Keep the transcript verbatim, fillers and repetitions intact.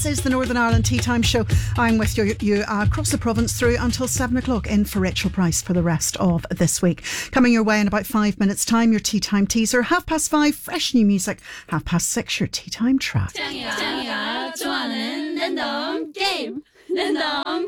This is the Northern Ireland Tea Time Show. I'm with you, you uh, across the province through until seven o'clock in for Rachel Price for the rest of this week. Coming your way in about five minutes' time, your Tea Time teaser. Half past five, fresh new music. Half past six, your Tea Time track.